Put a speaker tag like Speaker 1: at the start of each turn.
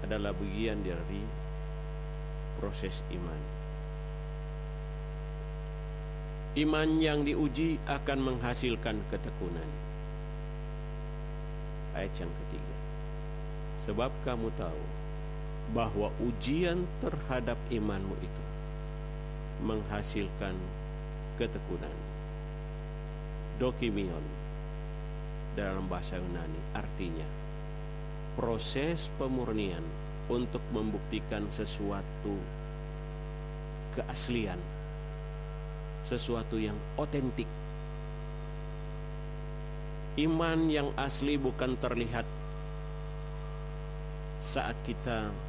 Speaker 1: adalah bagian dari proses iman. Iman yang diuji akan menghasilkan ketekunan. Ayat yang ketiga. Sebab kamu tahu bahwa ujian terhadap imanmu itu menghasilkan ketekunan. Dokimion dalam bahasa Yunani artinya proses pemurnian untuk membuktikan sesuatu keaslian, sesuatu yang otentik. Iman yang asli bukan terlihat saat kita